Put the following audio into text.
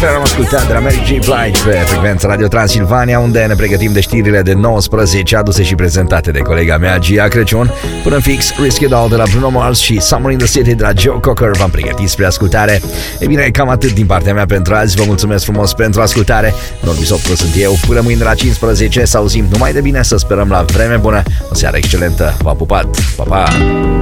care am ascultat de la Mary J. Blige pe frecvența Radio Transilvania, unde ne pregătim de știrile de 19 aduse și prezentate de colega mea Gia Crăciun. Până în fix, Risky Doll de la Bruno Mars și Summer in the City de la Joe Cocker v-am pregătit spre ascultare. E bine, cam atât din partea mea pentru azi. Vă mulțumesc frumos pentru ascultare. Norbi Sopru sunt eu. Până mâine la 15 să auzim numai de bine, să sperăm la vreme bună. O seară excelentă. V-am pupat. Pa, pa!